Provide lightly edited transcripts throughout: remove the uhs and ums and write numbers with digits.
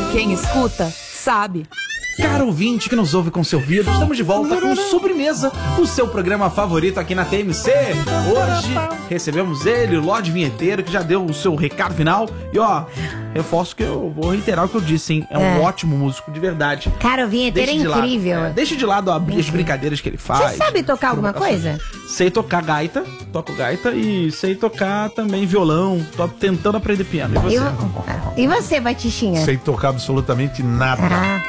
Quem escuta, sabe. Caro ouvinte que nos ouve com seu ouvido, estamos de volta com Sobremesa, o seu programa favorito aqui na TMC. Hoje recebemos ele, o Lorde Vinheteiro, que já deu o seu recado final. E ó, reforço que eu vou reiterar o que eu disse, hein? É um ótimo músico, de verdade. Cara, o Vinheteiro é incrível. Deixa de lado as brincadeiras que ele faz. Você sabe tocar alguma coisa? Sei tocar gaita, toco gaita e sei tocar também violão. Tô tentando aprender piano. E você? E você, Batichinha? Sei tocar absolutamente nada.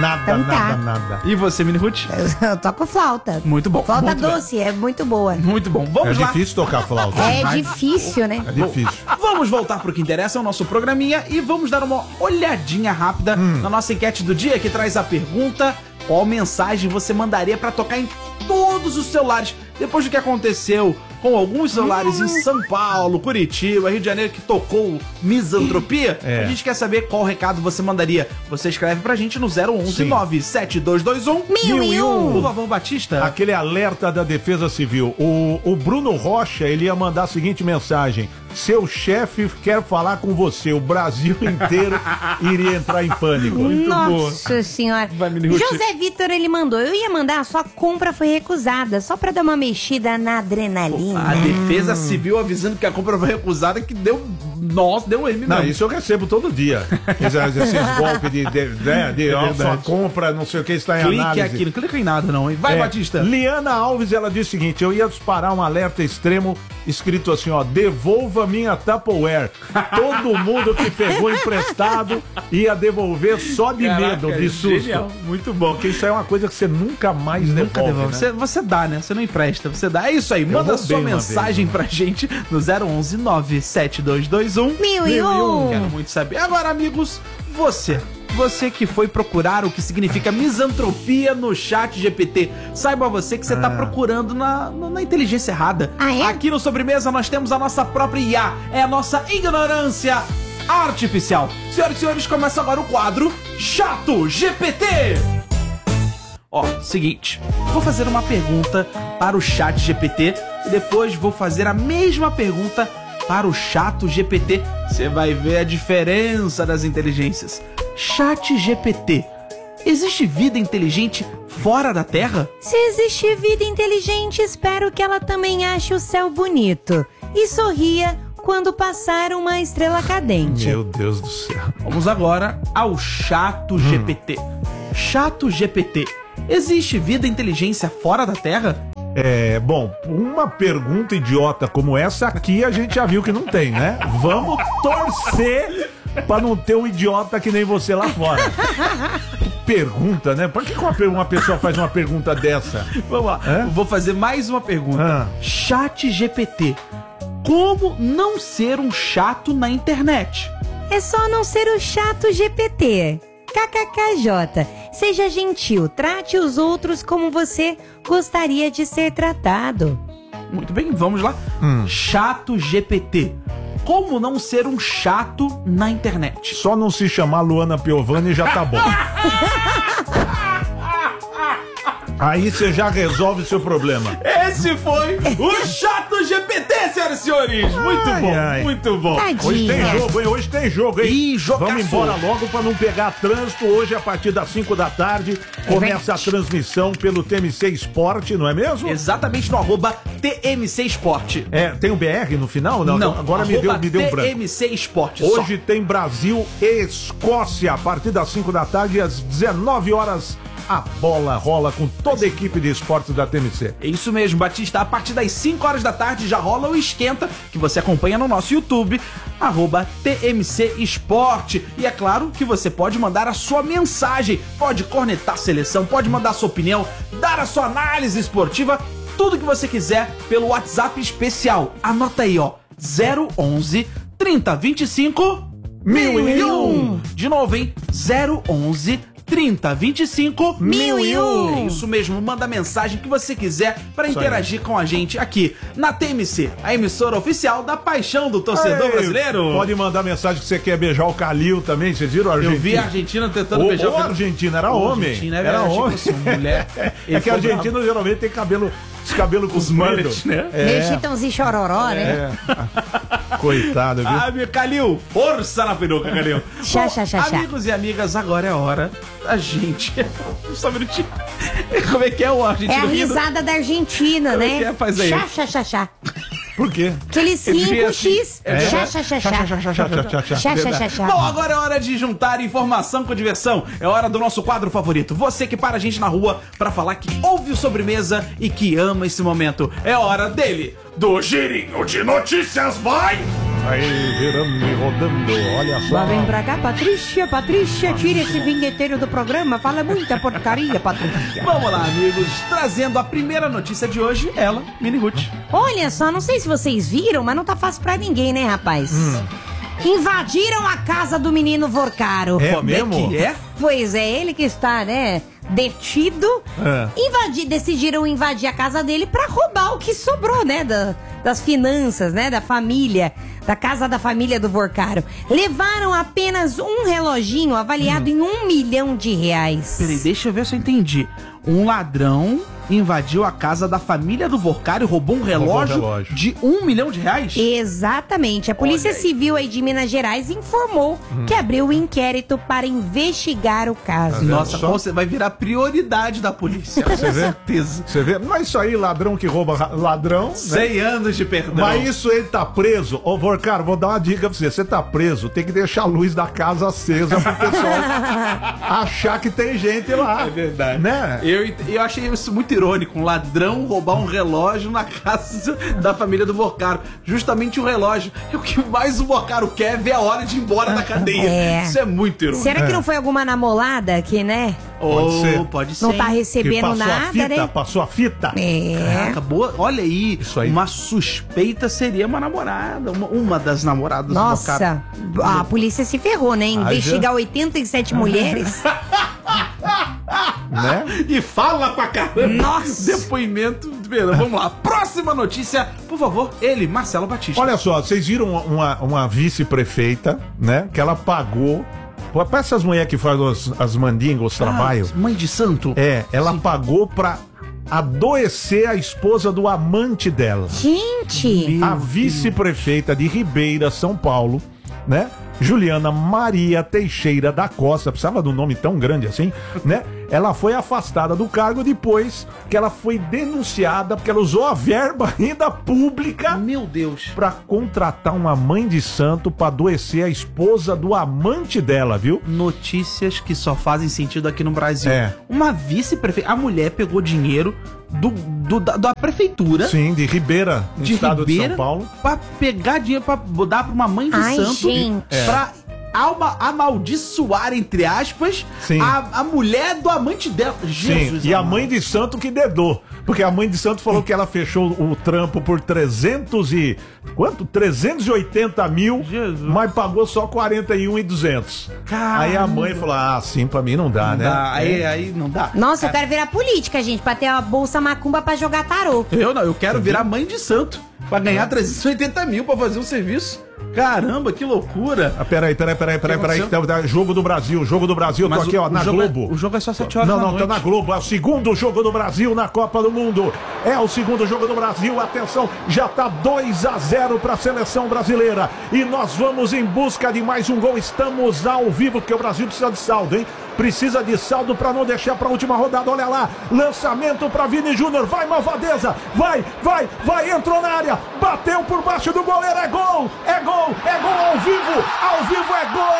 Nada. E você, Mini Ruth? Eu toco flauta. Muito bom. Flauta muito doce, bem. É muito boa. Muito bom. Vamos lá. É difícil tocar flauta. É difícil, né? É difícil. Vamos voltar pro que interessa, é o nosso programinha, e vamos dar uma olhadinha rápida na nossa enquete do dia, que traz a pergunta: qual mensagem você mandaria pra tocar em todos os celulares depois do que aconteceu com alguns celulares em São Paulo, Curitiba, Rio de Janeiro, que tocou misantropia? A gente quer saber qual recado você mandaria. Você escreve pra gente no 011 97221 1001. Por favor, Batista. Aquele alerta da Defesa Civil. O Bruno Rocha, ele ia mandar a seguinte mensagem: seu chefe quer falar com você. O Brasil inteiro iria entrar em pânico. Nossa senhora. José Vitor, ele mandou: eu ia mandar, sua compra foi recusada, só pra dar uma mexida na adrenalina. A Defesa Civil avisando que a compra foi recusada, que deu... Nossa, deu M. Não, isso eu recebo todo dia. Esses golpes de sua compra, não sei o que, está em análise. Clique aqui, não clica em nada não, hein? Vai, Batista. Liana Alves, ela disse o seguinte: eu ia disparar um alerta extremo escrito assim, ó: devolva minha Tupperware. Todo mundo que pegou emprestado ia devolver só de medo, de susto. Genial. Muito bom. Porque isso é uma coisa que você nunca mais devolve. Né? Você dá, né? Você não empresta, você dá. É isso aí, manda sua mensagem pra gente no 011 97221 1001. Quero muito saber. Agora, amigos, você que foi procurar o que significa misantropia no chat GPT, saiba você que você tá procurando na inteligência errada. Aqui no Sobremesa nós temos a nossa própria IA, é a nossa ignorância artificial. Senhoras e senhores, começa agora o quadro Chato GPT. Ó, seguinte, vou fazer uma pergunta para o chat GPT e depois vou fazer a mesma pergunta para o Chato GPT. Você vai ver a diferença das inteligências. Chat GPT: existe vida inteligente fora da Terra? Se existe vida inteligente, espero que ela também ache o céu bonito e sorria quando passar uma estrela cadente. Meu Deus do céu. Vamos agora ao Chato GPT. Chato GPT: existe vida e inteligência fora da Terra? Bom, uma pergunta idiota como essa aqui a gente já viu que não tem, né? Vamos torcer pra não ter um idiota que nem você lá fora. Pergunta, né? Por que uma pessoa faz uma pergunta dessa? Vamos lá, vou fazer mais uma pergunta. Chat GPT: como não ser um chato na internet? É só não ser o Chato GPT. KKKJ, seja gentil, trate os outros como você gostaria de ser tratado. Muito bem, vamos lá. Chato GPT: como não ser um chato na internet? Só não se chamar Luana Piovani já tá bom. Aí você já resolve o seu problema. Esse foi o Chato GPT, senhoras e senhores. Muito bom. Tadinha. Hoje tem jogo, hein? Ih, jogaço. Vamos embora logo pra não pegar trânsito. Hoje, a partir das 5 da tarde, começa a transmissão pelo TMC Esporte, não é mesmo? Exatamente, no @TMC Esporte. Tem um BR no final? Não, agora me deu um branco. TMC Esporte. Hoje tem Brasil e Escócia, a partir das 5 da tarde, às 19 horas. A bola rola com toda a equipe de esportes da TMC. É isso mesmo, Batista. A partir das 5 horas da tarde já rola o Esquenta, que você acompanha no nosso YouTube, @TMC Esporte. E é claro que você pode mandar a sua mensagem, pode cornetar a seleção, pode mandar a sua opinião, dar a sua análise esportiva, tudo que você quiser pelo WhatsApp especial. Anota aí, ó, 011 3025 1001. De novo, hein? 011 3025 1001. É isso mesmo, manda a mensagem que você quiser para interagir com a gente aqui na TMC, a emissora oficial da paixão do torcedor brasileiro. Pode mandar mensagem que você quer beijar o Calil também, vocês viram a Argentina? Eu vi a Argentina tentando beijar o Calil. Argentina era homem. Argentina era homem. Mulher. É que a Argentina geralmente tem cabelo Os cabelos com os mullet, né? Meio Chitãozinho Chororó, né? Coitado, viu? Ah, meu Calil, força na peruca, Calil. Chá, chá, chá, chá. Amigos e amigas, agora é a hora da gente... Só um minutinho. Como é que é o argentino? É a risada da Argentina, Como é né? que é? Faz aí. Chá, chá, chá, chá. Por quê? Aqueles 5 X. É. Chá, chá, chá, chá. Chá, chá, chá, chá. Bom, agora é hora de juntar informação com diversão. É hora do nosso quadro favorito. Você que para a gente na rua pra falar que ouve o Sobremesa e que ama esse momento. É hora dele, do Girinho de Notícias, vai! Aí, virando e rodando, olha só. Lá vem pra cá, Patrícia, tira esse vinheteiro do programa. Fala muita porcaria, Patrícia. Vamos lá, amigos. Trazendo a primeira notícia de hoje, ela, Mini Ruth. Olha só, não sei se vocês viram, mas não tá fácil pra ninguém, né, rapaz? Invadiram a casa do menino Vorcaro. É Como mesmo? é que é? Pois é, ele que está, né, detido. Decidiram invadir a casa dele pra roubar o que sobrou, né, das finanças, né, da família, da casa da família do Vorcaro. Levaram apenas um reloginho avaliado em R$1 milhão. Peraí, deixa eu ver se eu entendi. Um ladrão invadiu a casa da família do Vorcaro e roubou um relógio, de R$1 milhão? Exatamente. A Polícia Civil aí de Minas Gerais informou que abriu o inquérito para investigar o caso. Nossa, você vai virar prioridade da polícia. Você vê? Certeza. Você vê? Mas isso aí, ladrão que rouba ladrão, né? 100 anos de perdão. Mas isso ele tá preso. Ô, Vorcaro, vou dar uma dica pra você. Você tá preso, tem que deixar a luz da casa acesa pro pessoal achar que tem gente lá. É verdade. Né? Eu achei isso muito irônico. Um ladrão roubar um relógio na casa da família do Vorcaro. Justamente o relógio. E o que mais o Vorcaro quer é ver a hora de ir embora da cadeia. É. Isso é muito irônico. Será que não foi alguma namorada que, né? Pode ser. Pode ser. Não tá Que recebendo passou nada, a fita, né? passou a fita. Caraca, boa. Olha aí, Isso aí. uma suspeita seria uma namorada, uma das namoradas do Vorcaro. Nossa, a polícia se ferrou, né? Investigar 87 mulheres. Né? E fala pra caramba. Nossa. Depoimento. Vamos lá. Próxima notícia, por favor. Ele, Marcelo Batista. Olha só, vocês viram uma vice-prefeita, né? Que ela pagou. Pra essas mulheres que fazem as mandingas, os trabalhos. Mãe de santo. Ela pagou pra adoecer a esposa do amante dela. Gente! A vice-prefeita de Ribeira, São Paulo, né? Juliana Maria Teixeira da Costa, precisava de um nome tão grande assim, né? Ela foi afastada do cargo depois que ela foi denunciada porque ela usou a verba ainda pública. Meu Deus. Pra contratar uma mãe de santo pra adoecer a esposa do amante dela, viu? Notícias que só fazem sentido aqui no Brasil. É. Uma vice-prefeita. A mulher pegou dinheiro da prefeitura. Sim, de Ribeira, no estado de São Paulo. Pra pegar dinheiro pra dar pra uma mãe de santo. Gente. Pra amaldiçoar, entre aspas, Sim. a mulher do amante dela. Jesus. Sim, e a amado. mãe de santo que dedou. Porque a mãe de santo falou que ela fechou o trampo por 380 mil, Jesus. mas pagou só 41.200. Caramba. Aí a mãe falou, assim pra mim não dá, Não né? dá. Aí não dá. Nossa, eu quero virar política, gente, pra ter a bolsa macumba pra jogar tarô. Eu quero virar mãe de santo pra ganhar 380 mil pra fazer um serviço. Caramba, que loucura. Peraí. Jogo do Brasil, Mas tô aqui, ó, na Globo. O jogo é só 7 horas Não, da tá noite. na Globo. É o segundo jogo do Brasil na Copa do Mundo. É o segundo jogo do Brasil. Atenção, já tá 2-0 pra seleção brasileira. E nós vamos em busca de mais um gol. Estamos ao vivo, porque o Brasil precisa de saldo, hein? Precisa de saldo pra não deixar pra última rodada. Olha lá, lançamento pra Vini Júnior. Vai, Malvadeza. Vai. Entrou na área. Bateu por baixo do goleiro. É gol ao vivo. Ao vivo é gol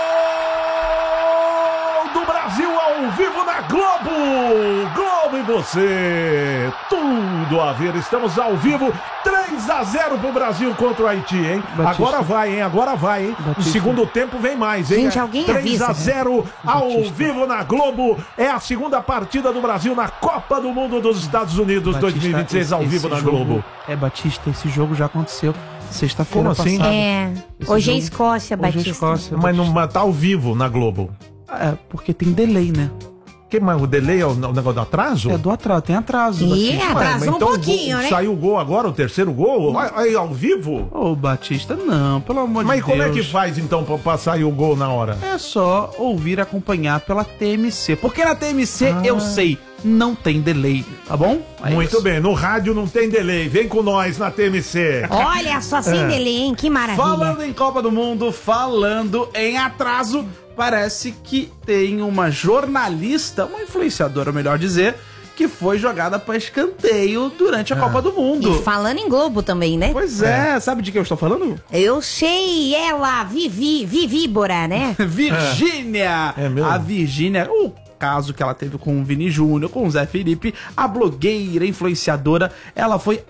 do Brasil ao vivo na Globo. Globo e você. Tudo a ver. Estamos ao vivo. 3-0 pro Brasil contra o Haiti, hein? Batista. Agora vai, hein? No Batista. segundo tempo vem mais, hein? Gente, alguém avisa. 3-0 ao Batista. vivo na Globo. É a segunda partida do Brasil na Copa do Mundo dos Estados Unidos Batista, 2026 ao esse vivo na jogo- Globo. Batista, esse jogo já aconteceu sexta-feira Como assim? passada. Hoje é jogo- Escócia, Hoje é Batista. Escócia. Mas não tá ao vivo na Globo. É, porque tem delay, né? Que mais? O delay é o negócio do atraso? É do atraso, tem atraso. Ih, atrasou um pouquinho, né? Saiu o gol agora, o terceiro gol? Aí ao vivo? Ô, Batista, não, pelo amor de Deus. Mas como é que faz então pra sair o gol na hora? É só ouvir e acompanhar pela TMC. Porque na TMC, eu sei, não tem delay, tá bom? É Muito isso. bem, no rádio não tem delay. Vem com nós na TMC. Olha só, sem delay, hein? Que maravilha. Falando em Copa do Mundo, falando em atraso, parece que tem uma jornalista, uma influenciadora, melhor dizer, que foi jogada para escanteio durante a Copa do Mundo. E falando em Globo também, né? Pois é, sabe de quem eu estou falando? Eu sei, ela, Vivíbora, né? Virgínia! É mesmo? A Virgínia, o caso que ela teve com o Vini Júnior, com o Zé Felipe, a blogueira, influenciadora, ela foi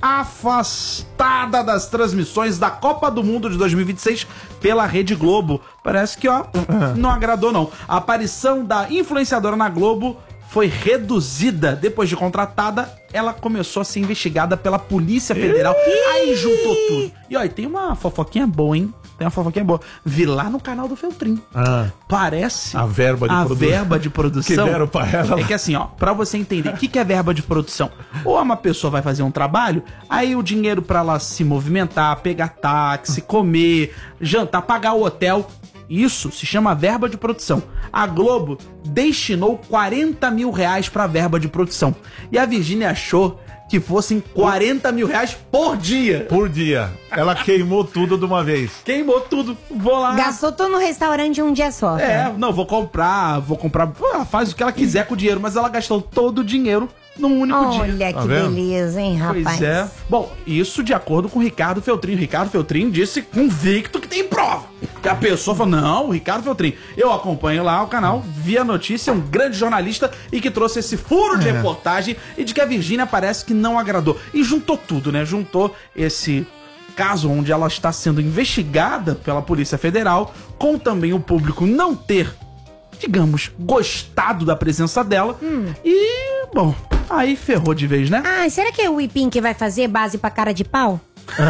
afastada das transmissões da Copa do Mundo de 2026 pela Rede Globo. Parece que, não agradou não. A aparição da influenciadora na Globo foi reduzida. Depois de contratada, ela começou a ser investigada pela Polícia Federal. Aí juntou tudo. E olha, tem uma fofoquinha boa, hein? Tem uma fofoquinha boa. Vi lá no canal do Feltrin. Parece A verba de produção. Que deram pra ela. É que assim, pra você entender o que é verba de produção. Ou uma pessoa vai fazer um trabalho, aí o dinheiro pra ela se movimentar, pegar táxi, comer, jantar, pagar o hotel. Isso se chama verba de produção. A Globo destinou 40 mil reais pra verba de produção. E a Virgínia achou que fossem 40 mil reais por dia. Por dia. Ela queimou tudo de uma vez. Queimou tudo. Vou lá. Gastou tudo no restaurante um dia só. Não, vou comprar. Ela faz o que ela quiser com o dinheiro, mas ela gastou todo o dinheiro num único dia. Olha que vendo? beleza, hein, rapaz? Pois é. Bom, isso de acordo com o Ricardo Feltrin. O Ricardo Feltrin disse convicto que tem prova. Que a pessoa falou, não, o Ricardo Feltrin. Eu acompanho lá o canal, vi a notícia, um grande jornalista e que trouxe esse furo de reportagem e de que a Virgínia parece que não agradou. E juntou tudo, né? Juntou esse caso onde ela está sendo investigada pela Polícia Federal, com também o público não ter, digamos, gostado da presença dela. E, bom, aí ferrou de vez, né? Ah, será que é o Ipim que vai fazer base pra cara de pau?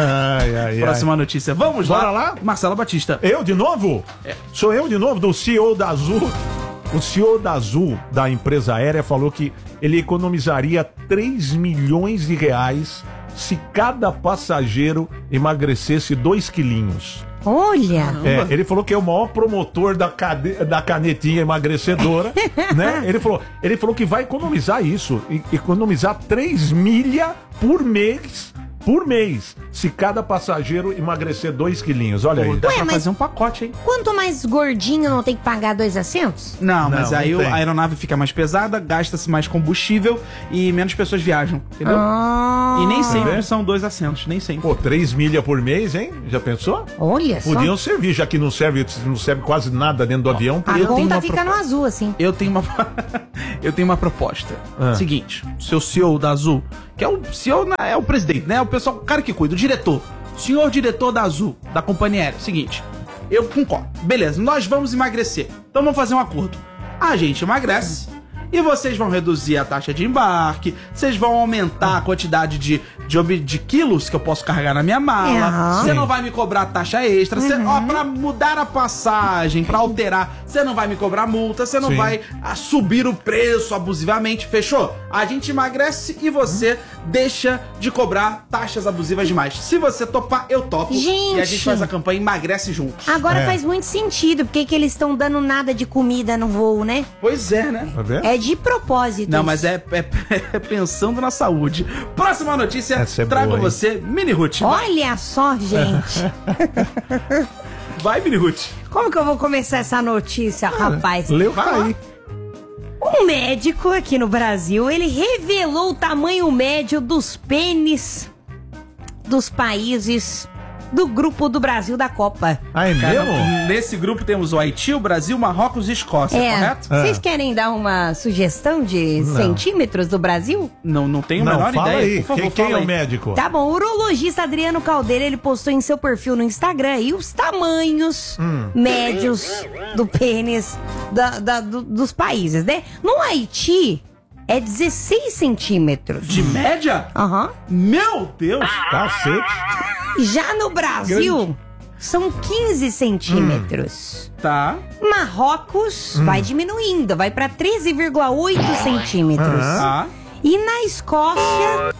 Próxima notícia. Vamos Bora lá? Marcelo Batista. Eu de novo? Sou eu de novo, do CEO da Azul. O CEO da Azul, da empresa aérea, falou que ele economizaria 3 milhões de reais se cada passageiro emagrecesse 2 quilinhos. Olha! Ele falou que é o maior promotor da canetinha emagrecedora, né? Ele falou que vai economizar isso, economizar 3 milhas por mês, se cada passageiro emagrecer 2 quilinhos. Olha aí. Dá pra mas- fazer um pacote, hein? Quanto mais gordinho não tem que pagar 2 assentos? Não, mas Não, aí não tem. a aeronave fica mais pesada, gasta-se mais combustível e menos pessoas viajam, entendeu? E nem sempre vê? são 2 assentos, nem sempre. Pô, 3 milhas por mês, hein? Já pensou? Olha só. Podiam servir, já que não serve quase nada dentro do avião. A eu tenho conta uma fica no azul, assim. Eu tenho uma eu tenho uma proposta. Seguinte, seu CEO da Azul, que é o CEO, é o presidente, né? O pessoal, o cara que cuida, o diretor. Senhor diretor da Azul, da companhia aérea. Seguinte, eu concordo. Beleza, nós vamos emagrecer. Então vamos fazer um acordo. A gente emagrece e vocês vão reduzir a taxa de embarque, vocês vão aumentar a quantidade de quilos que eu posso carregar na minha mala, você não vai me cobrar taxa extra, pra mudar a passagem, pra alterar, você não vai me cobrar multa, você não vai subir o preço abusivamente, fechou? A gente emagrece e você deixa de cobrar taxas abusivas demais. Se você topar, eu topo. Gente! E a gente faz a campanha Emagrece Juntos. Agora faz muito sentido, porque que eles estão dando nada de comida no voo, né? Pois é, né? Tá vendo? É de propósito. Não, isso. mas é pensando na saúde. Próxima notícia, Essa é trago boa, hein? você, Mini Ruth. Olha só, gente. Vai, Mini Ruth. Como que eu vou começar essa notícia, rapaz? Leu Vai tá lá. aí. Um médico aqui no Brasil, ele revelou o tamanho médio dos pênis dos países do grupo do Brasil da Copa. Ah, é Cara, mesmo? nesse grupo temos o Haiti, o Brasil, Marrocos e Escócia, correto? Vocês querem dar uma sugestão de centímetros do Brasil? Não tenho a Não, menor fala ideia. aí. Por favor, Quem fala é o aí. médico? Tá bom, o urologista Adriano Caldeira, ele postou em seu perfil no Instagram aí os tamanhos médios do pênis dos países, né? No Haiti, é 16 centímetros. De média? Aham. Meu Deus! Cacete. Já no Brasil, são 15 centímetros. Tá. Marrocos vai diminuindo, vai para 13,8 centímetros. Tá. E na Escócia,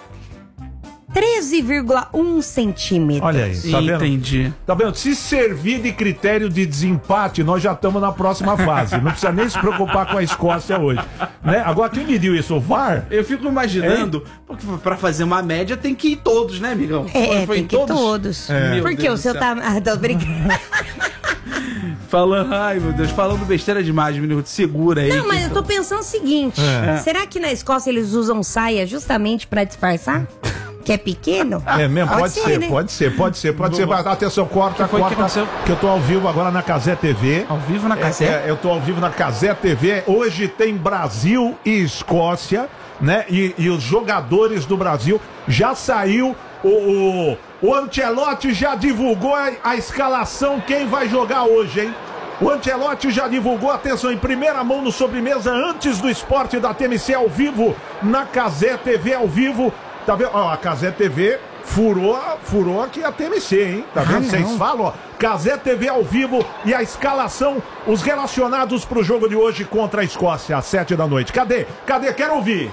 13,1 centímetros. Olha aí, tá vendo? Entendi. Tá vendo? Se servir de critério de desempate, nós já estamos na próxima fase. Não precisa nem se preocupar com a Escócia hoje. Né? Agora, quem mediu isso? O VAR? Eu fico imaginando, porque pra fazer uma média tem que ir todos, né, amigão? Foi tem que ir todos. Meu Porque Deus o seu do céu. tá... Ah, tô brincando. Ai meu Deus, falando besteira demais, minuto, segura aí. Não, mas eu tô pensando o seguinte. Será que na Escócia eles usam saia justamente pra disfarçar? Que é pequeno? É mesmo? Pode ser, né? pode ser. Atenção, corta, que aconteceu? que eu tô ao vivo agora na Cazé TV. Ao vivo na Cazé? Eu tô ao vivo na Cazé TV. Hoje tem Brasil e Escócia, né? E os jogadores do Brasil. Já saiu o Ancelotti já divulgou a escalação, quem vai jogar hoje, hein? O Ancelotti já divulgou, atenção, em primeira mão no Sobremesa, antes do esporte da TMC ao vivo, na Cazé TV ao vivo. Tá vendo? Ó, a Cazé TV furou aqui a TMC, hein? Tá vendo? Vocês falam, ó. Cazé TV ao vivo e a escalação, os relacionados pro jogo de hoje contra a Escócia, às 7 da noite. Cadê? Quero ouvir.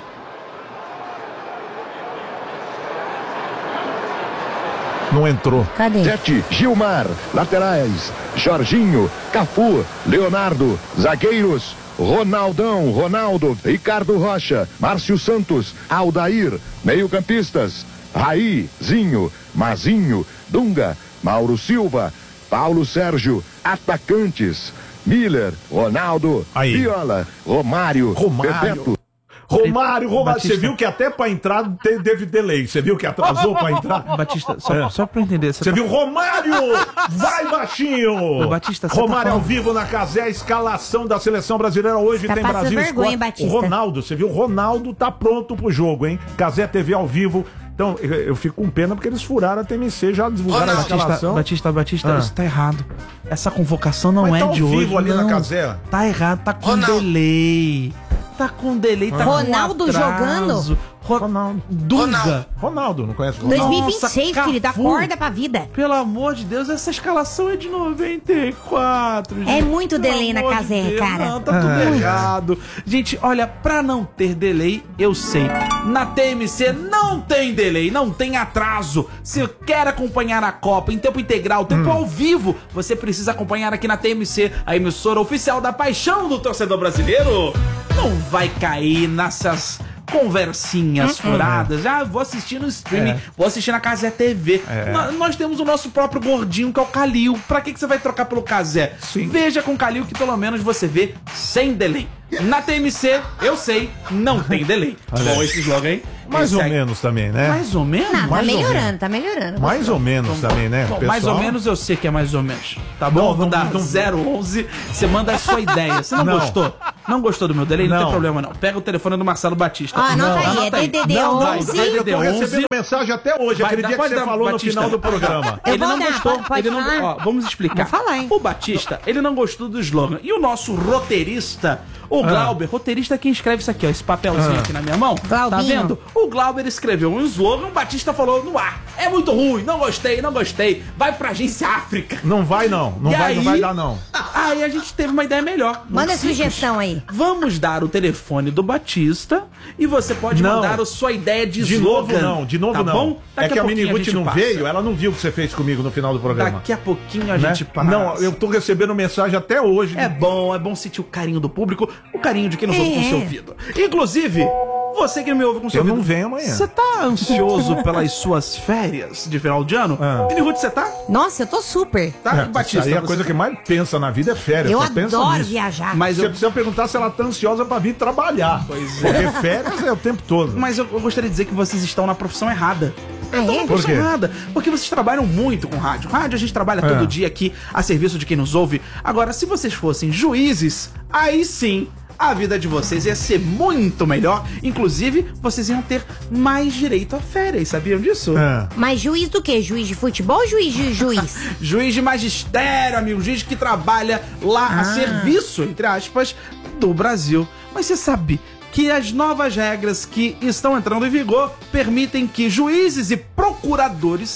Não entrou. Cadê? Tete, Gilmar, laterais, Jorginho, Cafu, Leonardo, zagueiros, Ronaldo, Ricardo Rocha, Márcio Santos, Aldair, meio-campistas, Raí, Zinho, Mazinho, Dunga, Mauro Silva, Paulo Sérgio, atacantes, Miller, Ronaldo, Aí. Viola, Romário, Bebeto. Romário, Batista. você viu que até pra entrar teve delay, você viu que atrasou pra entrar? Batista, só pra eu entender. Você viu, Romário, vai baixinho! Ô, Batista, você Romário tá ao falando- vivo na Cazé, a escalação da seleção brasileira hoje Tá tem passando Brasil e vergonha, Escócia. Batista. O Ronaldo, você viu, o Ronaldo tá pronto pro jogo, hein? Cazé TV ao vivo. Então, eu fico com pena porque eles furaram a TMC, já divulgaram a escalação. Batista, isso tá errado. Essa convocação não Mas é tá ao de vivo hoje, ali não. na Cazé. Tá errado, tá com delay. Tá com delay, tá Ronaldo com atraso. jogando? Ronaldo. Dunga. Ronaldo, não conhece o Ronaldo? 2026, Nossa, querido, Cafu. acorda pra vida. Pelo amor de Deus, essa escalação é de 94, gente. É muito Pelo delay na amor de Cazé, Deus, cara. Não, tá tudo errado. Gente, olha, pra não ter delay, eu sei. Na TMC não tem delay, não tem atraso. Se quer acompanhar a Copa em tempo integral, tempo ao vivo, você precisa acompanhar aqui na TMC, a emissora oficial da paixão do torcedor brasileiro. Não vai cair nessas conversinhas furadas. Ah, vou assistir no streaming, vou assistir na Cazé TV. Nós temos o nosso próprio gordinho, que é o Calil. Pra que você vai trocar pelo Cazé? Sim. Veja com o Calil que pelo menos você vê sem delay. Na TMC, eu sei, não tem delay. Bom, esse slogan aí. Mais esse ou aí- menos também, né? Mais ou menos? Tá Mais ou melhorando, tá melhorando. Mais ou menos também, né? Bom, pessoal? mais ou menos eu sei que é mais ou menos. Tá bom? Não, Vou dar não- 011, você manda a sua ideia. Você não, Não. gostou? Não gostou do meu delay? Não Não. tem problema não. Pega o telefone do Marcelo Batista. Ah, anota aí, Anota é DDD Não, 11. vai, eu tô recebendo mensagem até hoje, Vai aquele dar- dia que pode você dar, falou no Batista. final do programa. Eu Ele vou não dar, gostou. pode Ele não, falar? ó, vamos explicar. Vou falar, hein? O Batista, ele não gostou do slogan. E o nosso roteirista, o Glauber, roteirista que escreve isso aqui, ó, esse papelzinho aqui na minha mão. Tá Glaubinho. vendo? O Glauber escreveu um slogan, o Batista falou no ar. É muito ruim, não gostei. Vai pra agência África. Não vai não, não E vai aí- dar não. Aí a gente teve uma ideia melhor. Manda Muito simples. sugestão aí. Vamos dar o telefone do Batista e você pode Não. mandar a sua ideia de De slogan. novo não, de novo Tá não. bom? É Daqui que a pouquinho Miniguti gente não passa. veio, ela não viu o que você fez comigo no final do programa. Daqui a pouquinho a né? gente passa. Não, eu tô recebendo mensagem até hoje. É bom sentir o carinho do público, o carinho de quem nos ouve com o seu ouvido. Inclusive, você que me ouve com o seu Eu ouvido. não venho amanhã. Você tá ansioso pelas suas férias de final de ano? Miniguti, você tá? Nossa, eu tô super. Tá, É, Batista? aí a você coisa tá? que mais pensa na vida é férias. Eu só pensa adoro nisso. viajar. Mas Você eu, precisa perguntar se ela tá ansiosa pra vir trabalhar. Pois é. Porque férias é o tempo todo. mas eu gostaria de dizer que vocês estão na profissão errada. Ah, é? Na Por profissão quê? errada. Porque vocês trabalham muito com rádio. Rádio a gente trabalha todo dia aqui a serviço de quem nos ouve. Agora, se vocês fossem juízes, aí sim a vida de vocês ia ser muito melhor. Inclusive, vocês iam ter mais direito a férias. Sabiam disso? É. Mas juiz do quê? Juiz de futebol ou juiz de juiz? Juiz de magistério, amigo. Juiz que trabalha lá a serviço, entre aspas, do Brasil. Mas você sabe que as novas regras que estão entrando em vigor permitem que juízes e procuradores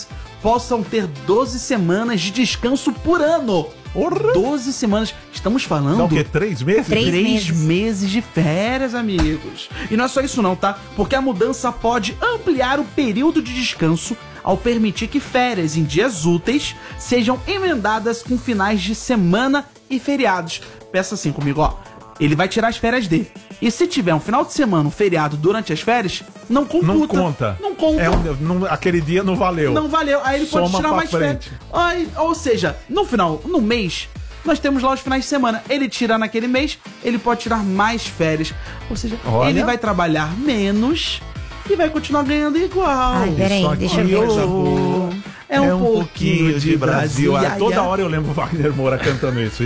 possam ter 12 semanas de descanso por ano. 12 semanas. Estamos falando... Não, o quê? 3 meses? 3 meses de férias, amigos. E não é só isso não, tá? Porque a mudança pode ampliar o período de descanso ao permitir que férias em dias úteis sejam emendadas com finais de semana e feriados. Pensa assim comigo, ó. Ele vai tirar as férias dele. E se tiver um final de semana, um feriado durante as férias, não computa. Não conta. Não conta. Aquele dia não valeu. Não valeu. Aí ele pode tirar mais férias. Ou seja, no mês, nós temos lá os finais de semana. Ele tira naquele mês, ele pode tirar mais férias. Ou seja, ele vai trabalhar menos e vai continuar ganhando igual. Ai, peraí, deixa eu ver. É um pouquinho de Brasil. Toda hora eu lembro o Wagner Moura cantando isso.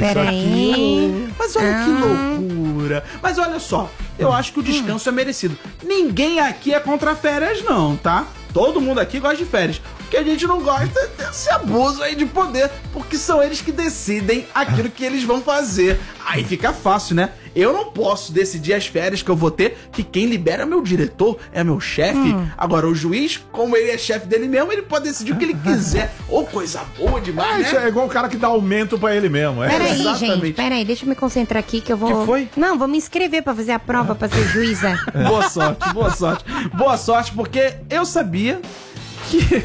Mas olha que loucura. Mas olha só, eu acho que o descanso é merecido. Ninguém aqui é contra férias não, tá? Todo mundo aqui gosta de férias. O que a gente não gosta é desse abuso aí de poder, porque são eles que decidem aquilo que eles vão fazer. Aí fica fácil, né? Eu não posso decidir as férias que eu vou ter, que quem libera é meu diretor, é meu chefe. Agora, o juiz, como ele é chefe dele mesmo, ele pode decidir o que ele quiser. Ô, coisa boa demais, né? Isso é igual o cara que dá aumento pra ele mesmo. Peraí, gente, peraí, deixa eu me concentrar aqui que eu vou... Que foi? Não, vou me inscrever pra fazer a prova pra ser juíza. Boa sorte, boa sorte. Boa sorte, porque eu sabia que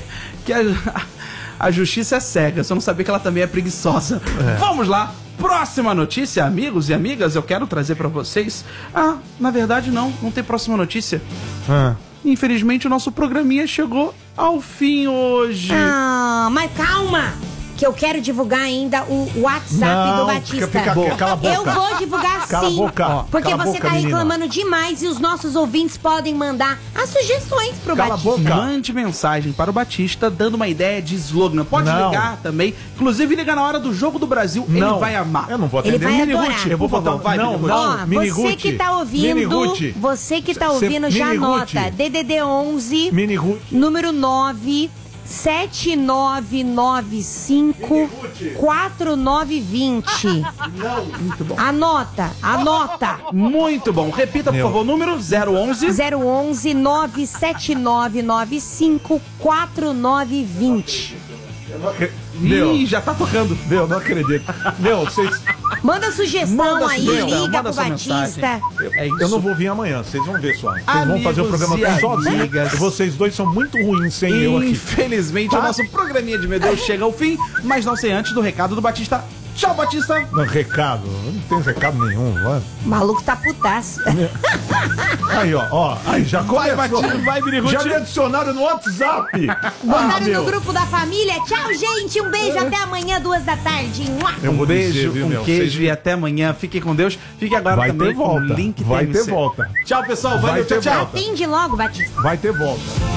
a justiça é cega, só não sabia que ela também é preguiçosa. Vamos lá. Próxima notícia, amigos e amigas, eu quero trazer pra vocês... na verdade não tem próxima notícia. Infelizmente o nosso programinha chegou ao fim hoje. Mas calma! Que eu quero divulgar ainda o WhatsApp do Batista. Cala a boca. Eu vou divulgar Cala sim. a boca. Porque Cala a você boca, tá menina. reclamando demais e os nossos ouvintes podem mandar as sugestões pro Cala a Batista. boca. Mande mensagem para o Batista dando uma ideia de slogan. Pode ligar também. Inclusive, liga na hora do Jogo do Brasil. Ele vai amar. Eu não vou atender. Ele vai adorar. Eu vou botar vai, Não, Você que tá ouvindo, você que tá ouvindo, já anota. DDD 11, número 9... 7995 4920. Muito bom. Anota. Muito bom. Repita, por favor, o número 011 97995 4920. Ih, já tá tocando. Meu, não acredito. Vocês... Manda sugestão aí, liga pro Batista. É isso. Eu não vou vir amanhã, vocês vão ver só. Vocês vão fazer o programa sozinhos. E vocês dois são muito ruins sem eu aqui. Infelizmente, o nosso programinha de Meu Deus chega ao fim, mas não sei antes do recado do Batista. Tchau, Batista. Não, recado. Não tem recado nenhum, mano. O maluco tá putaço. Aí, ó. Aí, já começou. Vai, Biriguti. Já me adicionaram no WhatsApp. Botaram no grupo da família. Tchau, gente. Um beijo. Até amanhã, 2 da tarde. Um beijo, queijo e até amanhã. Fiquem com Deus. Fique agora também com o link Vai ter volta. Tchau, pessoal. Valeu, tchau. Atende logo, Batista. Vai ter volta.